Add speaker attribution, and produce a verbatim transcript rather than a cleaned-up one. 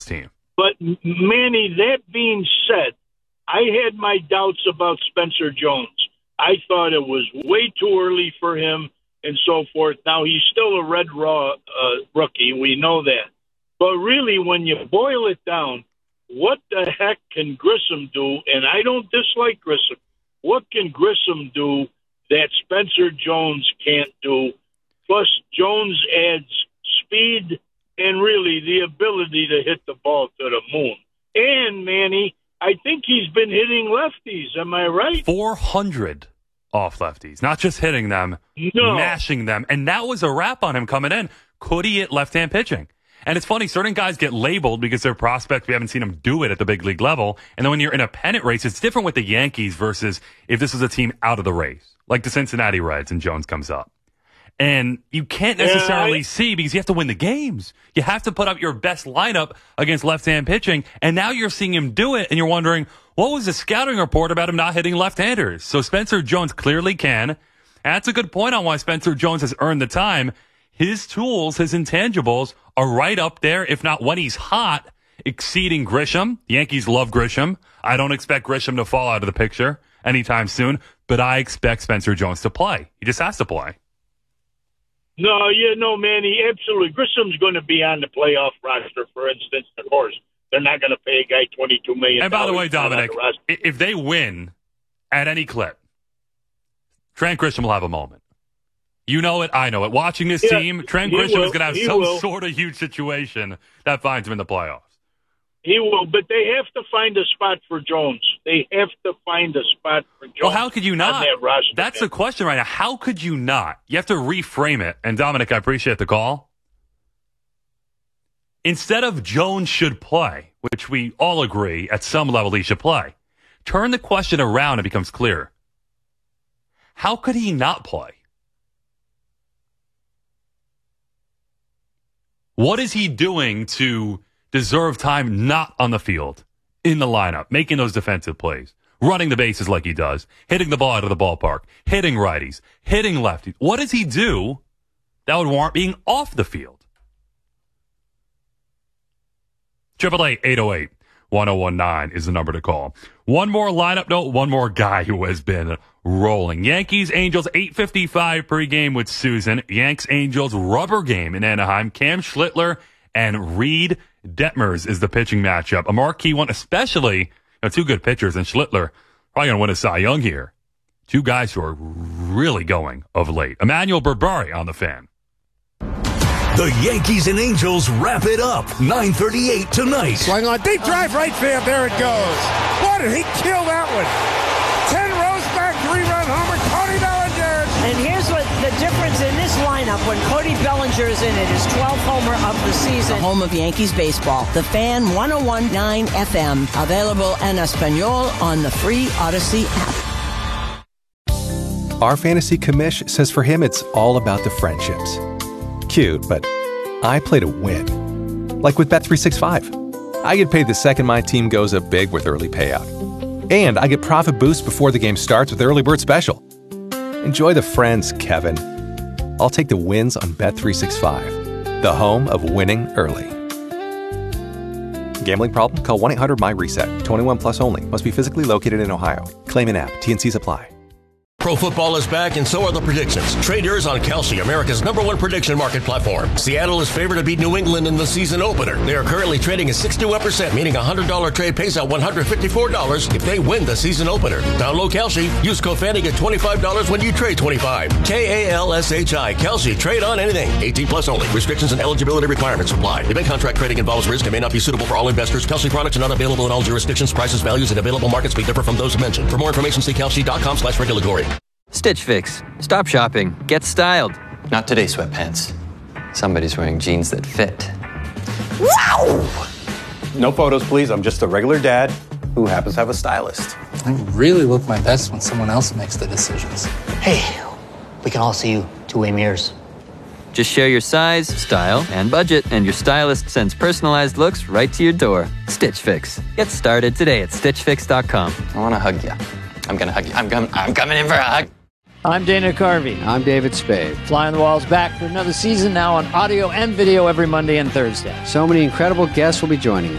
Speaker 1: team.
Speaker 2: But, Manny, that being said, I had my doubts about Spencer Jones. I thought it was way too early for him and so forth. Now, he's still a red raw uh, rookie. We know that. But really, when you boil it down, what the heck can Grissom do? And I don't dislike Grissom. What can Grissom do that Spencer Jones can't do? Plus, Jones adds speed and really the ability to hit the ball to the moon. And, Manny, I think he's been hitting lefties. Am I right?
Speaker 1: four hundred off lefties. Not just hitting them,
Speaker 2: no.
Speaker 1: mashing them. And that was a wrap on him coming in. Could he hit left-hand pitching? And it's funny, certain guys get labeled because they're prospects. We haven't seen them do it at the big league level. And then when you're in a pennant race, it's different with the Yankees versus if this was a team out of the race, like the Cincinnati Reds and Jones comes up. And you can't necessarily yeah, I, see because you have to win the games. You have to put up your best lineup against left-hand pitching. And now you're seeing him do it, and you're wondering, what was the scouting report about him not hitting left-handers? So Spencer Jones clearly can. And that's a good point on why Spencer Jones has earned the time. His tools, his intangibles are right up there, if not when he's hot, exceeding Grisham. The Yankees love Grisham. I don't expect Grisham to fall out of the picture anytime soon, but I expect Spencer Jones to play. He just has to play.
Speaker 2: No, yeah, no, Manny, absolutely. Grissom's going to be on the playoff roster, for instance. Of course, they're not going to pay a guy twenty-two million dollars.
Speaker 1: And by the way, Dominic, the if they win at any clip, Trent Grisham will have a moment. You know it, I know it. Watching this yeah, team, Trent Grisham will, is going to have some will. sort of huge situation that finds him in the playoffs.
Speaker 2: He will, but they have to find a spot for Jones. They have to find a spot for Jones.
Speaker 1: Well, how could you not?
Speaker 2: That roster,
Speaker 1: That's
Speaker 2: man.
Speaker 1: the question right now. How could you not? You have to reframe it. And, Dominic, I appreciate the call. Instead of Jones should play, which we all agree at some level he should play, turn the question around and it becomes clear. How could he not play? What is he doing to deserve time not on the field, in the lineup, making those defensive plays, running the bases like he does, hitting the ball out of the ballpark, hitting righties, hitting lefties? What does he do that would warrant being off the field? eight eight eight, eight oh eight, one oh one nine is the number to call. One more lineup note, one more guy who has been rolling. Yankees, Angels, eight fifty-five pregame with Susan. Yanks, Angels, rubber game in Anaheim. Cam Schlittler and Reed Detmers is the pitching matchup. A marquee one, especially, you know, two good pitchers, and Schlittler probably going to win a Cy Young here. Two guys who are really going of late. Emmanuel Berbari on the Fan.
Speaker 3: The Yankees and Angels wrap it up. nine thirty-eight tonight.
Speaker 4: Swing on deep drive right field. There it goes. What did he kill that one? Ten rows back, three-run homer. Cody Bellinger.
Speaker 5: And here's what the difference in this lineup when Cody Bellinger is in it is twelfth homer of the season.
Speaker 6: The home of Yankees baseball. The Fan one oh one point nine F M. Available en Espanol on the free Odyssey app.
Speaker 7: Our fantasy commish says for him it's all about the friendships. Cute, but I play to win. Like with Bet three sixty-five. I get paid the second my team goes up big with early payout. And I get profit boost before the game starts with Early Bird Special. Enjoy the friends, Kevin. I'll take the wins on Bet three sixty-five, the home of winning early. Gambling problem? Call one eight hundred my reset. twenty-one plus only. Must be physically located in Ohio. Claim in app. T and Cs apply.
Speaker 8: Pro football is back, and so are the predictions. Trade yours on Kalshi, America's number one prediction market platform. Seattle is favored to beat New England in the season opener. They are currently trading at sixty-one percent, meaning a one hundred dollars trade pays out one hundred fifty-four dollars if they win the season opener. Download Kalshi. Use code FANNY, get twenty-five dollars when you trade twenty-five. K A L S H I. Kalshi. Trade on anything. eighteen plus only. Restrictions and eligibility requirements apply. Event contract trading involves risk and may not be suitable for all investors. Kalshi products are not available in all jurisdictions. Prices, values, and available markets may differ from those mentioned. For more information, see kalshi.com slash regulatory.
Speaker 9: Stitch Fix. Stop shopping. Get styled.
Speaker 10: Not today, sweatpants. Somebody's wearing jeans that fit. Wow!
Speaker 11: No photos, please. I'm just a regular dad who happens to have a stylist.
Speaker 12: I really look my best when someone else makes the decisions.
Speaker 13: Hey, we can all see you two-way mirrors.
Speaker 9: Just share your size, style, and budget, and your stylist sends personalized looks right to your door. Stitch Fix. Get started today at stitch fix dot com.
Speaker 10: I want to hug you. I'm going to hug you. I'm, com- I'm coming in for a hug.
Speaker 14: I'm Dana Carvey.
Speaker 15: I'm David Spade.
Speaker 14: Fly on the Wall's back for another season, now on audio and video every Monday and Thursday.
Speaker 15: So many incredible guests will be joining us.